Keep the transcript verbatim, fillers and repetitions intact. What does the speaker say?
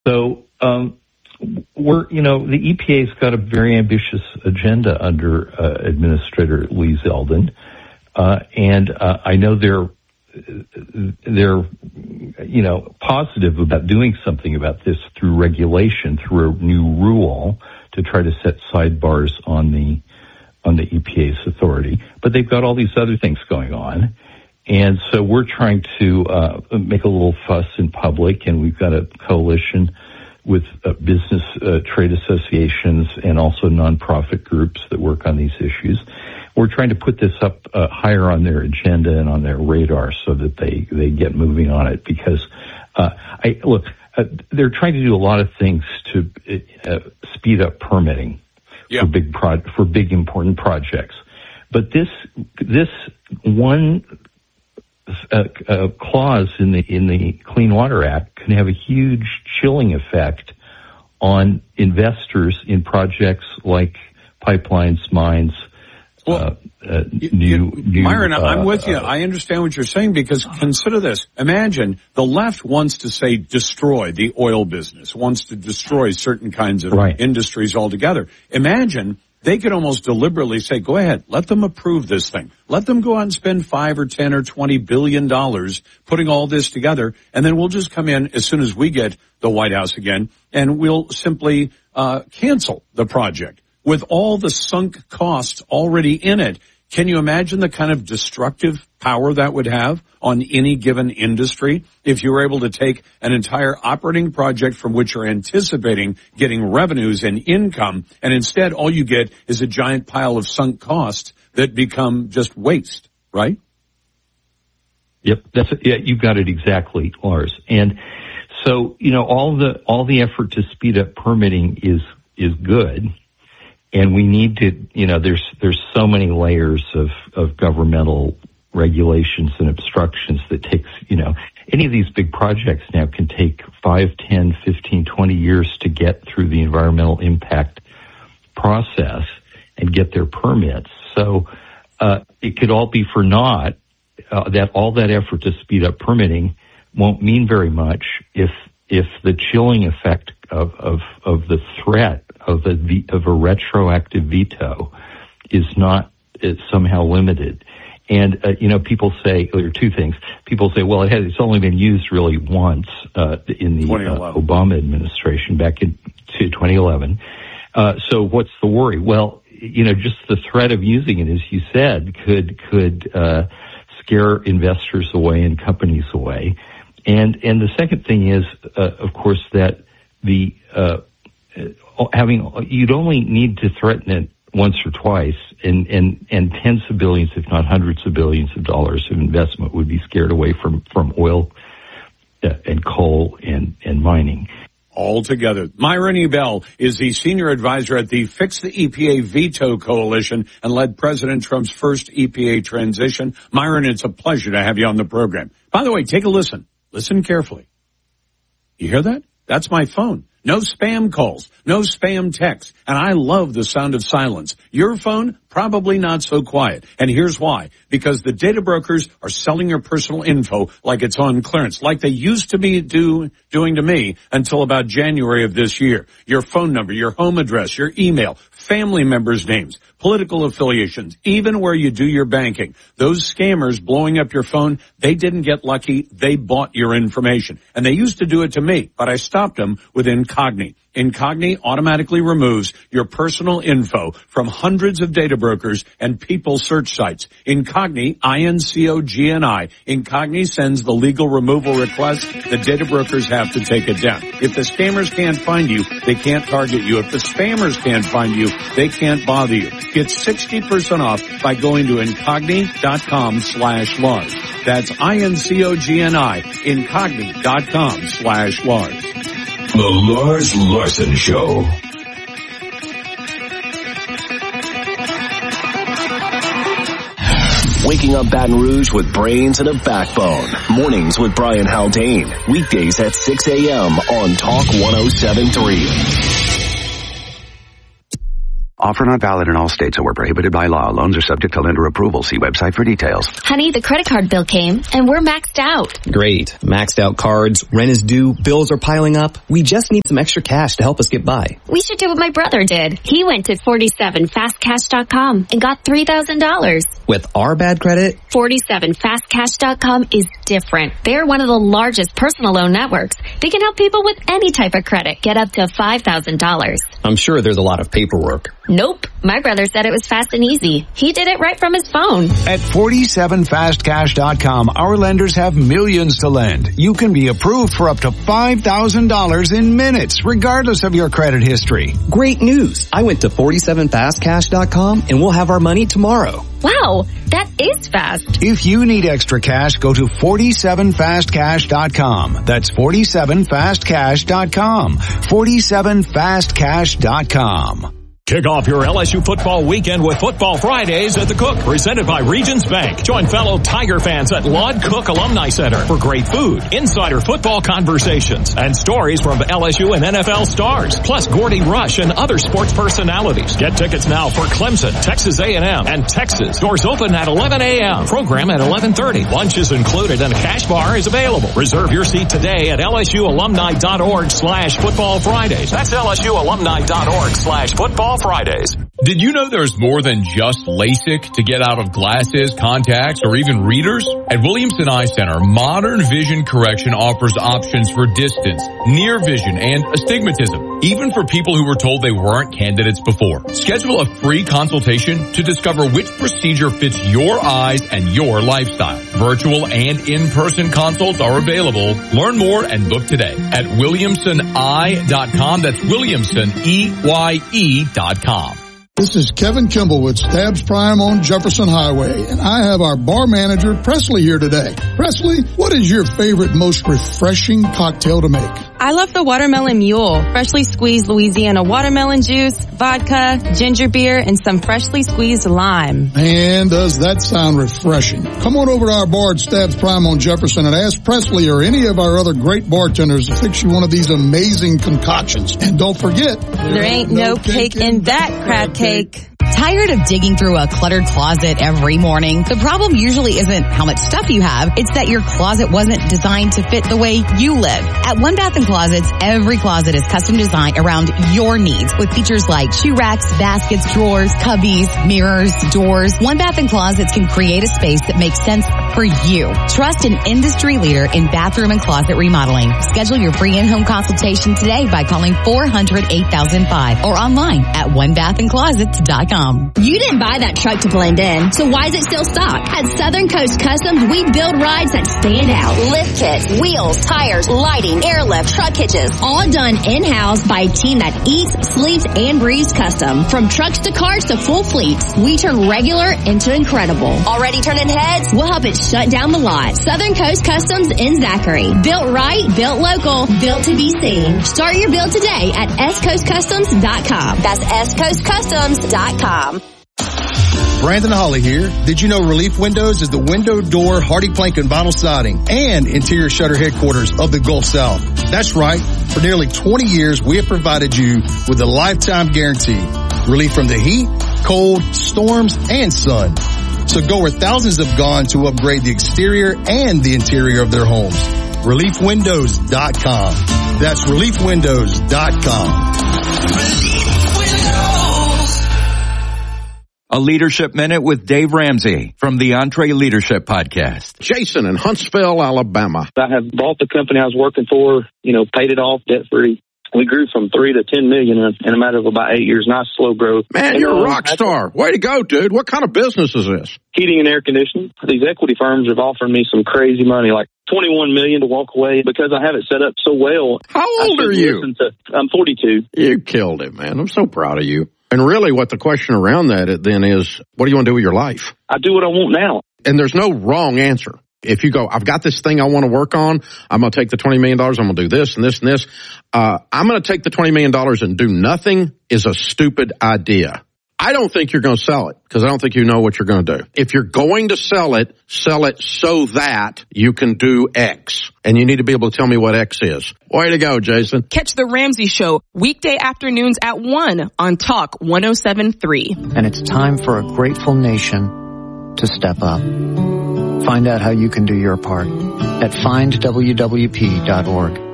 So, um, we're, you know, the E P A's got a very ambitious agenda under uh, Administrator Lee Zeldin, uh, and uh, I know they're they're you know positive about doing something about this through regulation, through a new rule to try to set sidebars on the on the E P A's authority. But they've got all these other things going on, and so we're trying to uh, make a little fuss in public, and we've got a coalition with uh, business uh, trade associations and also nonprofit groups that work on these issues. We're trying to put this up uh, higher on their agenda and on their radar so that they, they get moving on it because, uh, I, look, uh, they're trying to do a lot of things to uh, speed up permitting yeah. for big pro- for big important projects. But this, this one Uh, uh, clause in the in the Clean Water Act can have a huge chilling effect on investors in projects like pipelines, mines. Well, uh, uh, new, new, Myron, I'm uh, with you. Uh, I understand what you're saying because consider this. Imagine the left wants to say destroy the oil business, wants to destroy certain kinds of right. industries altogether. Imagine they could almost deliberately say, go ahead, let them approve this thing. Let them go out and spend five or ten or twenty billion dollars putting all this together, and then we'll just come in as soon as we get the White House again, and we'll simply uh cancel the project with all the sunk costs already in it. Can you imagine the kind of destructive power that would have on any given industry if you were able to take an entire operating project from which you're anticipating getting revenues and income, and instead all you get is a giant pile of sunk costs that become just waste, right? Yep, that's yeah, you got it exactly, Lars. And so, you know, all the all the effort to speed up permitting is is good. And we need to, you know, there's there's so many layers of, of governmental regulations and obstructions that takes, you know, any of these big projects now can take five, ten, fifteen, twenty years to get through the environmental impact process and get their permits. So uh, it could all be for naught. Uh, that all that effort to speed up permitting won't mean very much if if the chilling effect of of, of the threat of a of a retroactive veto is not is somehow limited. And uh, you know, people say there are two things. People say, well, it has it's only been used really once uh, in the uh, Obama administration back in to twenty eleven. Uh, so what's the worry? Well, you know, just the threat of using it, as you said, could could uh, scare investors away and companies away. And and the second thing is, uh, of course, that the uh, having you'd only need to threaten it once or twice, and, and, and tens of billions, if not hundreds of billions of dollars of investment would be scared away from, from oil uh, and coal and, and mining. Altogether. Myron Ebell is the senior advisor at the Fix the E P A Veto Coalition and led President Trump's first E P A transition. Myron, it's a pleasure to have you on the program. By the way, take a listen. Listen carefully. You hear that? That's my phone. No spam calls, no spam texts, and I love the sound of silence. Your phone, probably not so quiet. And here's why. Because the data brokers are selling your personal info like it's on clearance, like they used to be do, doing to me until about January of this year. Your phone number, your home address, your email, family members' names, political affiliations, even where you do your banking. Those scammers blowing up your phone, they didn't get lucky. They bought your information. And they used to do it to me, but I stopped them with Incogni. Incogni automatically removes your personal info from hundreds of data brokers and people search sites. Incogni, I N C O G N I. Incogni sends the legal removal request. The data brokers have to take it down. If the scammers can't find you, they can't target you. If the spammers can't find you, they can't bother you. Get sixty percent off by going to Incogni.com slash Lars. That's I N C O G N I. Incogni.com slash Lars. The Lars Larson Show. Waking up Baton Rouge with brains and a backbone. Mornings with Brian Haldane. Weekdays at six a.m. on Talk one oh seven point three. Offer not valid in all states or prohibited by law. Loans are subject to lender approval. See website for details. Honey, the credit card bill came, and we're maxed out. Great. Maxed out cards, rent is due, bills are piling up. We just need some extra cash to help us get by. We should do what my brother did. He went to forty-seven fast cash dot com and got three thousand dollars. With our bad credit? forty-seven fast cash dot com is different. They're one of the largest personal loan networks. They can help people with any type of credit get up to five thousand dollars. I'm sure there's a lot of paperwork. Nope. My brother said it was fast and easy. He did it right from his phone. At forty-seven fast cash dot com, our lenders have millions to lend. You can be approved for up to five thousand dollars in minutes, regardless of your credit history. Great news. I went to forty-seven fast cash dot com and we'll have our money tomorrow. Wow, that is fast. If you need extra cash, go to forty-seven fast cash dot com. That's forty-seven fast cash dot com. forty-seven fast cash dot com. Kick off your L S U football weekend with Football Fridays at the Cook, presented by Regions Bank. Join fellow Tiger fans at Lod Cook Alumni Center for great food, insider football conversations, and stories from L S U and N F L stars, plus Gordy Rush and other sports personalities. Get tickets now for Clemson, Texas A and M, and Texas. Doors open at eleven a.m. Program at eleven thirty. Lunch is included and a cash bar is available. Reserve your seat today at L S U alumni dot org slash football Fridays. That's L S U alumni dot org slash football Fridays. Did you know there's more than just LASIK to get out of glasses, contacts, or even readers? At Williamson Eye Center, modern vision correction offers options for distance, near vision, and astigmatism, even for people who were told they weren't candidates before. Schedule a free consultation to discover which procedure fits your eyes and your lifestyle. Virtual and in-person consults are available. Learn more and book today at williamson eye dot com. That's Williamson, E Y E dot com. This is Kevin Kimball with Stabs Prime on Jefferson Highway, and I have our bar manager, Presley, here today. Presley, what is your favorite, most refreshing cocktail to make? I love the Watermelon Mule. Freshly squeezed Louisiana watermelon juice, vodka, ginger beer, and some freshly squeezed lime. Man, does that sound refreshing. Come on over to our bar at Stabs Prime on Jefferson and ask Presley or any of our other great bartenders to fix you one of these amazing concoctions. And don't forget, there ain't no cake in that crab cake. Tired of digging through a cluttered closet every morning? The problem usually isn't how much stuff you have. It's that your closet wasn't designed to fit the way you live. At One Bath and Closets, every closet is custom designed around your needs with features like shoe racks, baskets, drawers, cubbies, mirrors, doors. One Bath and Closets can create a space that makes sense for you. Trust an industry leader in bathroom and closet remodeling. Schedule your free in-home consultation today by calling four hundred, eight thousand five or online at one bath and closets dot com. You didn't buy that truck to blend in, so why is it still stock? At Southern Coast Customs, we build rides that stand out. Lift kits, wheels, tires, lighting, airlift, truck hitches, all done in-house by a team that eats, sleeps, and breathes custom. From trucks to cars to full fleets, we turn regular into incredible. Already turning heads? We'll help it shut down the lot. Southern Coast Customs in Zachary. Built right, built local, built to be seen. Start your build today at s coast customs dot com. That's s coast customs dot com. Brandon Holly here. Did you know Relief Windows is the window, door, hardy plank, and vinyl siding and interior shutter headquarters of the Gulf South? That's right. For nearly twenty years, we have provided you with a lifetime guarantee. Relief from the heat, cold, storms, and sun. So go where thousands have gone to upgrade the exterior and the interior of their homes. relief windows dot com. That's relief windows dot com. A Leadership Minute with Dave Ramsey from the Entree Leadership Podcast. Jason in Huntsville, Alabama. I have bought the company I was working for, you know, paid it off debt free. We grew from three to ten million in a, in a matter of about eight years. Nice slow growth. Man, you're a rock star. Way to go, dude. What kind of business is this? Heating and air conditioning. These equity firms have offered me some crazy money, like twenty-one million to walk away because I have it set up so well. How old are you? To, I'm forty-two. You killed it, man. I'm so proud of you. And really what the question around that then is, what do you want to do with your life? I do what I want now. And there's no wrong answer. If you go, I've got this thing I want to work on, I'm going to take the twenty million dollars, I'm going to do this and this and this. Uh, I'm going to take the twenty million dollars and do nothing is a stupid idea. I don't think you're going to sell it because I don't think you know what you're going to do. If you're going to sell it, sell it so that you can do X. And you need to be able to tell me what X is. Way to go, Jason. Catch The Ramsey Show weekday afternoons at one on Talk one oh seven point three. And it's time for a grateful nation to step up. Find out how you can do your part at find w w p dot org.